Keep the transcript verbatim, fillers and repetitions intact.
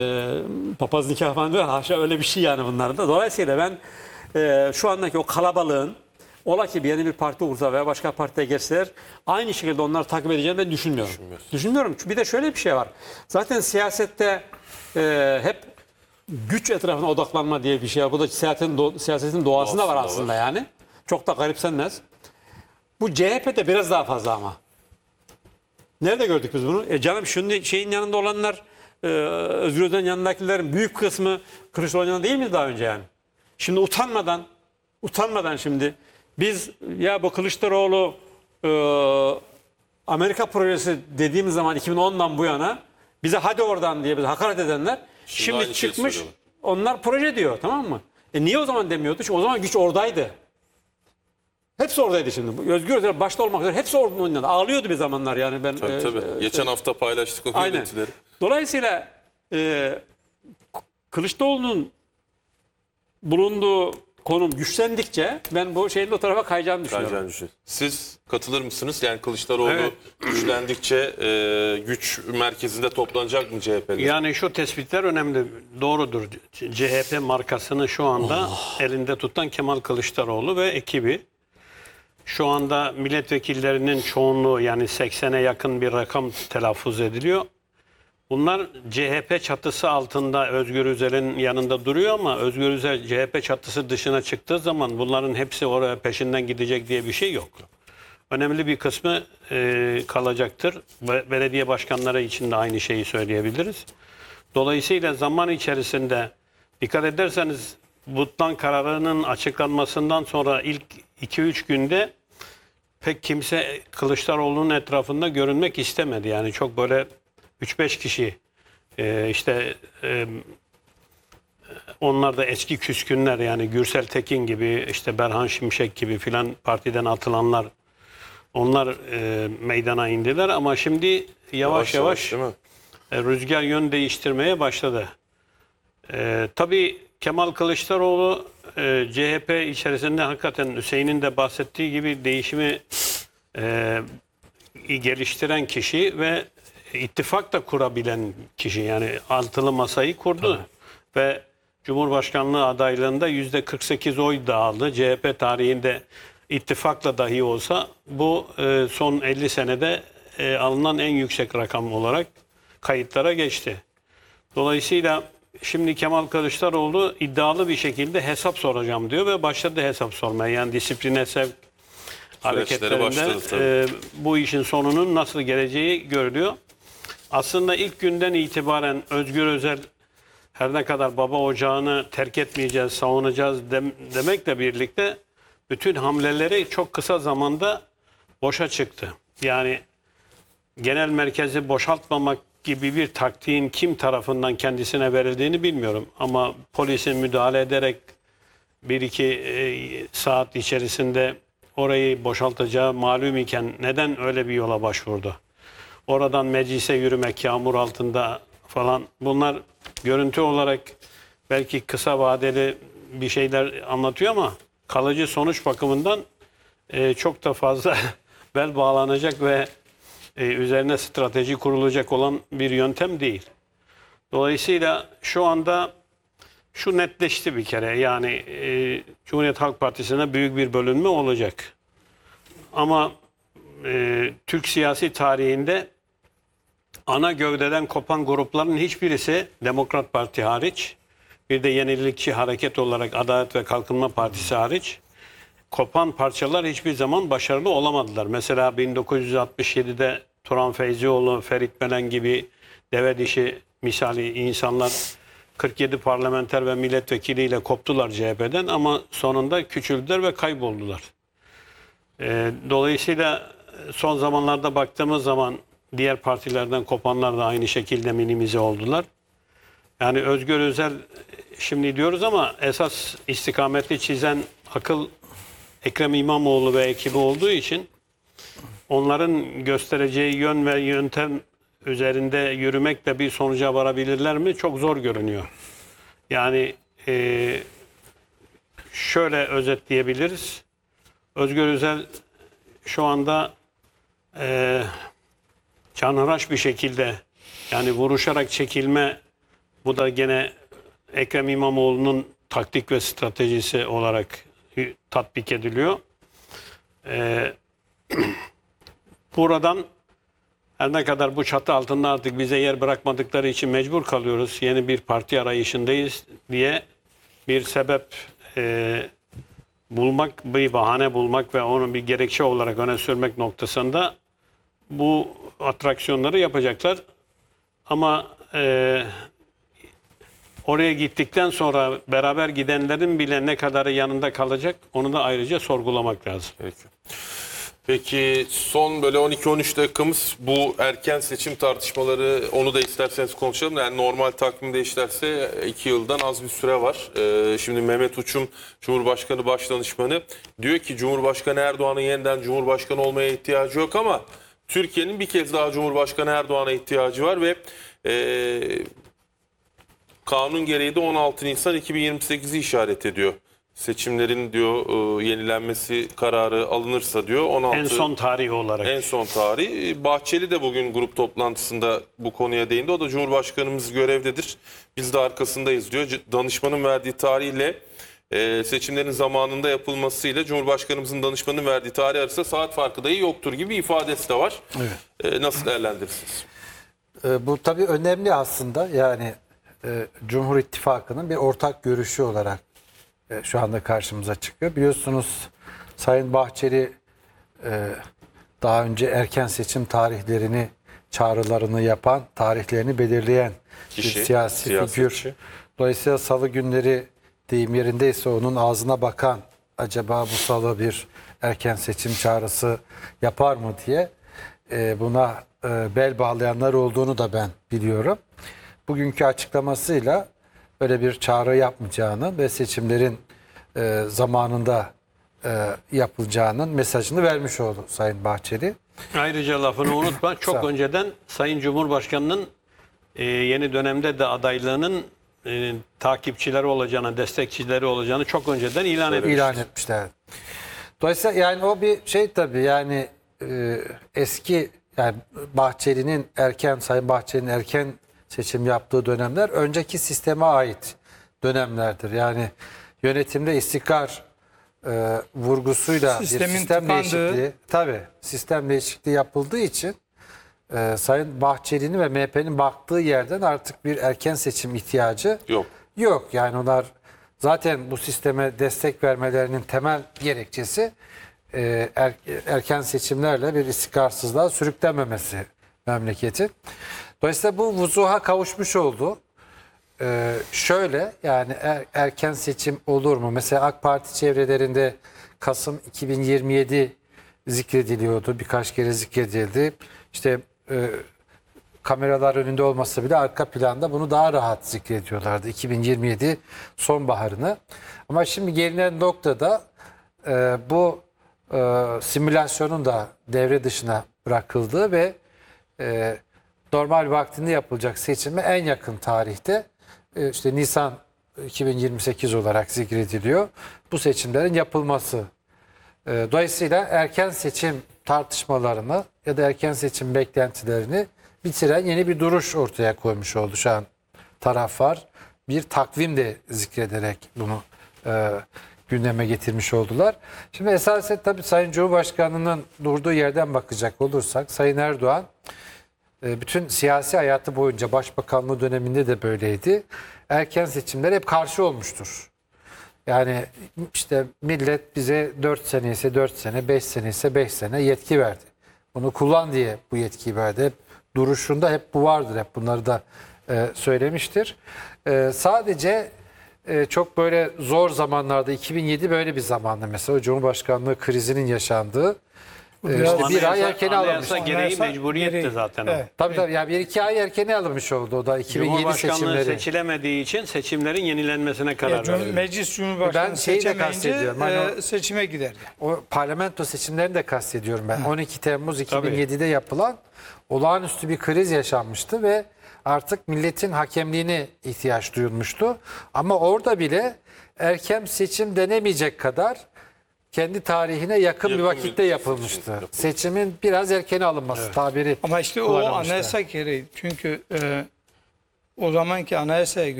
Papaz nikah falan diyor. Haşa öyle bir şey yani bunlar da. Dolayısıyla ben e, şu andaki o kalabalığın ola ki bir yeni bir parti olursa veya başka partiye geçseler aynı şekilde onları takip edeceğini ben düşünmüyorum. Düşünmüyorum. Bir de şöyle bir şey var. Zaten siyasette e, hep güç etrafına odaklanma diye bir şey var. Bu da siyasetin, do siyasetin doğasında var aslında var. Yani. Çok da garipsenmez. Bu C H P'de biraz daha fazla ama. Nerede gördük biz bunu? E canım şunun şeyin yanında olanlar Ee, Özgür Özel'in yanındakilerin büyük kısmı Kılıçdaroğlu'nun yanında değil miydi daha önce yani? Şimdi utanmadan, utanmadan şimdi biz ya bu Kılıçdaroğlu e, Amerika projesi dediğimiz zaman iki bin ondan bu yana bize hadi oradan diye bize hakaret edenler şimdi, şimdi çıkmış şey onlar proje diyor, tamam mı? E niye o zaman demiyordu? Çünkü o zaman güç oradaydı. Hepsi oradaydı şimdi. Özgür Özel başta olmak üzere hepsi orada. Ağlıyordu bir zamanlar yani ben. Tabii, e, tabii. E, Geçen hafta paylaştık o görüntüleri. Dolayısıyla e, Kılıçdaroğlu'nun bulunduğu konum güçlendikçe ben bu şeyin o tarafa kayacağını düşünüyorum. Kayacağını Siz katılır mısınız? Yani Kılıçdaroğlu evet. güçlendikçe e, güç merkezinde toplanacak mı C H P'li? Yani şu tespitler önemli. Doğrudur. C H P markasını şu anda oh. elinde tutan Kemal Kılıçdaroğlu ve ekibi. Şu anda milletvekillerinin çoğunluğu yani seksene yakın bir rakam telaffuz ediliyor. Bunlar C H P çatısı altında Özgür Özel'in yanında duruyor ama Özgür Özel C H P çatısı dışına çıktığı zaman bunların hepsi oraya peşinden gidecek diye bir şey yok. Önemli bir kısmı e, kalacaktır. Ve belediye başkanları için de aynı şeyi söyleyebiliriz. Dolayısıyla zaman içerisinde dikkat ederseniz Butlan kararının açıklanmasından sonra ilk iki üç günde pek kimse Kılıçdaroğlu'nun etrafında görünmek istemedi. Yani çok böyle üç beş kişi e, işte e, onlar da eski küskünler yani Gürsel Tekin gibi işte Berhan Şimşek gibi filan partiden atılanlar onlar e, meydana indiler ama şimdi yavaş yavaş, yavaş e, rüzgar yön değiştirmeye başladı. E, tabii Kemal Kılıçdaroğlu e, C H P içerisinde hakikaten Hüseyin'in de bahsettiği gibi değişimi e, geliştiren kişi ve ittifak da kurabilen kişi yani altılı masayı kurdu. Tabii. Ve Cumhurbaşkanlığı adaylığında yüzde kırk sekiz oy dağıldı. C H P tarihinde ittifakla dahi olsa bu e, son elli senede e, alınan en yüksek rakam olarak kayıtlara geçti. Dolayısıyla şimdi Kemal Kılıçdaroğlu iddialı bir şekilde hesap soracağım diyor ve başladı hesap sormaya. Yani disipline sevk hareketlerinde e, bu işin sonunun nasıl geleceği görülüyor. Aslında ilk günden itibaren Özgür Özel her ne kadar baba ocağını terk etmeyeceğiz, savunacağız dem demekle birlikte bütün hamleleri çok kısa zamanda boşa çıktı. Yani genel merkezi boşaltmamak gibi bir taktiğin kim tarafından kendisine verildiğini bilmiyorum. Ama polisin müdahale ederek bir iki e, saat içerisinde orayı boşaltacağı malum iken neden öyle bir yola başvurdu? Oradan meclise yürümek yağmur altında falan bunlar görüntü olarak belki kısa vadeli bir şeyler anlatıyor ama kalıcı sonuç bakımından e, çok da fazla bel bağlanacak ve e, üzerine strateji kurulacak olan bir yöntem değil. Dolayısıyla şu anda şu netleşti bir kere yani e, Cumhuriyet Halk Partisi'ne büyük bir bölünme olacak. Ama e, Türk siyasi tarihinde ana gövdeden kopan grupların hiçbirisi Demokrat Parti hariç, bir de yenilikçi hareket olarak Adalet ve Kalkınma Partisi hariç kopan parçalar hiçbir zaman başarılı olamadılar. Mesela bin dokuz yüz altmış yedi'de Turan Feyzioğlu, Ferit Melen gibi deve dişi misali insanlar kırk yedi parlamenter ve milletvekiliyle koptular C H P'den ama sonunda küçüldüler ve kayboldular. E, dolayısıyla son zamanlarda baktığımız zaman diğer partilerden kopanlar da aynı şekilde minimize oldular. Yani Özgür Özel şimdi diyoruz ama esas istikametli çizen akıl Ekrem İmamoğlu ve ekibi olduğu için onların göstereceği yön ve yöntem üzerinde yürümekle bir sonuca varabilirler mi? Çok zor görünüyor. Yani e, şöyle özetleyebiliriz. Özgür Özel şu anda e, canhıraş bir şekilde yani vuruşarak çekilme Bu da gene Ekrem İmamoğlu'nun taktik ve stratejisi olarak tatbik ediliyor. Ee, buradan her ne kadar bu çatı altında artık bize yer bırakmadıkları için mecbur kalıyoruz, yeni bir parti arayışındayız diye bir sebep e, bulmak, bir bahane bulmak ve onu bir gerekçe olarak öne sürmek noktasında bu atraksiyonları yapacaklar. Ama e, oraya gittikten sonra beraber gidenlerin bile ne kadarı yanında kalacak onu da ayrıca sorgulamak lazım. Peki. Peki son böyle on iki on üç dakikamız bu erken seçim tartışmaları, onu da isterseniz konuşalım. Yani normal takvimde işlerse iki yıldan az bir süre var. Ee, şimdi Mehmet Uçum, Cumhurbaşkanı Başdanışmanı diyor ki Cumhurbaşkanı Erdoğan'ın yeniden Cumhurbaşkanı olmaya ihtiyacı yok ama Türkiye'nin bir kez daha Cumhurbaşkanı Erdoğan'a ihtiyacı var ve e, kanun gereği de on altı Nisan iki bin yirmi sekizi işaret ediyor. Seçimlerin diyor e, yenilenmesi kararı alınırsa diyor on altı En son tarihi olarak. En son tarih. Bahçeli de bugün grup toplantısında bu konuya değindi. O da Cumhurbaşkanımız görevdedir, biz de arkasındayız diyor. Danışmanın verdiği tarihle e, seçimlerin zamanında yapılmasıyla Cumhurbaşkanımızın danışmanın verdiği tarih arasında saat farkı dahi yoktur gibi ifadesi de var. Evet. E, nasıl değerlendirirsiniz? E, bu tabii önemli aslında. Yani e, Cumhur İttifakı'nın bir ortak görüşü olarak e, şu anda karşımıza çıkıyor. Biliyorsunuz Sayın Bahçeli e, daha önce erken seçim tarihlerini, çağrılarını yapan, tarihlerini belirleyen Kişi, bir siyasi siyasetçi. figür. Dolayısıyla salı günleri deyim yerindeyse onun ağzına bakan, acaba bu salı bir erken seçim çağrısı yapar mı diye e, buna e, bel bağlayanlar olduğunu da ben biliyorum. Bugünkü açıklamasıyla öyle bir çağrı yapmayacağını ve seçimlerin e, zamanında e, yapılacağının mesajını vermiş oldu Sayın Bahçeli. Ayrıca lafını unutma, çok Sağ ol. önceden Sayın Cumhurbaşkanı'nın e, yeni dönemde de adaylığının e, takipçileri olacağını, destekçileri olacağını çok önceden ilan etmişti. İlan etmişler. Dolayısıyla yani o bir şey tabii, yani e, eski, yani Bahçeli'nin erken, Sayın Bahçeli'nin erken seçim yaptığı dönemler önceki sisteme ait dönemlerdir. Yani yönetimde istikrar e, vurgusuyla Sistemin bir sistem tıkandığı. değişikliği, tabii sistem değişikliği yapıldığı için e, Sayın Bahçeli'nin ve M H P'nin baktığı yerden artık bir erken seçim ihtiyacı Yok. yok. Yani onlar zaten bu sisteme destek vermelerinin temel gerekçesi e, er, erken seçimlerle bir istikrarsızlığa sürüklenmemesi memleketi. Dolayısıyla bu vuzuha kavuşmuş oldu. Ee, şöyle, yani er, erken seçim olur mu? Mesela AK Parti çevrelerinde Kasım iki bin yirmi yedi zikrediliyordu. Birkaç kere zikredildi. İşte e, kameralar önünde olmasa bile arka planda bunu daha rahat zikrediyorlardı. iki bin yirmi yedi sonbaharını. Ama şimdi gelinen noktada e, bu e, simülasyonun da devre dışına bırakıldığı ve e, normal vaktinde yapılacak seçime en yakın tarihte e, işte Nisan iki bin yirmi sekiz olarak zikrediliyor. Bu seçimlerin yapılması. E, dolayısıyla erken seçim tartışmalarını ya da erken seçim beklentilerini bitiren yeni bir duruş ortaya koymuş oldu şu an taraflar. Bir takvim de zikrederek bunu e, gündeme getirmiş oldular. Şimdi esasen tabii Sayın Cumhurbaşkanı'nın durduğu yerden bakacak olursak Sayın Erdoğan bütün siyasi hayatı boyunca, başbakanlığı döneminde de böyleydi, erken seçimlere hep karşı olmuştur. Yani işte millet bize dört sene ise dört sene, beş sene ise beş sene yetki verdi. Bunu kullan diye bu yetkiyi verdi. Hep duruşunda hep bu vardır. Hep bunları da e, söylemiştir. E, sadece e, çok böyle zor zamanlarda, iki bin yedi böyle bir zamanda mesela o Cumhurbaşkanlığı krizinin yaşandığı, e, işte bir ay erken alınmış. Anayasa gereği Anayasa mecburiyetti gereği. zaten Evet. o. Tabii tabii, yani bir iki ay erkene alınmış oldu o da iki bin yedi Cumhurbaşkanlığı seçimleri. seçilemediği için seçimlerin yenilenmesine karar Ya, Cum- verildi. Meclis Cumhurbaşkanı Ben şeyi de seçemeyince kastediyorum, hani e, o- seçime giderdi. O parlamento seçimlerini de kastediyorum ben. on iki Temmuz iki bin yedide yapılan olağanüstü bir kriz yaşanmıştı ve artık milletin hakemliğine ihtiyaç duyulmuştu. Ama orada bile erken seçim denemeyecek kadar kendi tarihine yakın, Yakın bir vakitte bir yapılmıştı. seçim yapıldı. Seçimin biraz erken alınması tabiri Ama işte o kullanılmıştı. anayasa gereği. Çünkü e, o zamanki anayasaya